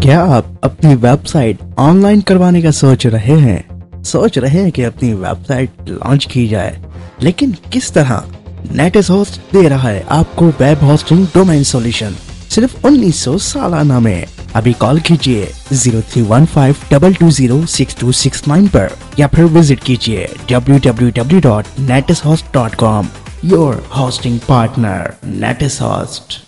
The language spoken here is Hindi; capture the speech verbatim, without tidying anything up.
क्या आप अपनी वेबसाइट ऑनलाइन करवाने का सोच रहे हैं सोच रहे हैं कि अपनी वेबसाइट लॉन्च की जाए, लेकिन किस तरह? नेटिस होस्ट दे रहा है आपको वेब होस्टिंग डोमेन सॉल्यूशन सिर्फ उन्नीस सौ सालाना में। अभी कॉल कीजिए zero three one five to to zero six to six nine पर या फिर विजिट कीजिए W W W dot नेटिस host dot com. Your hosting partner नेटिस host.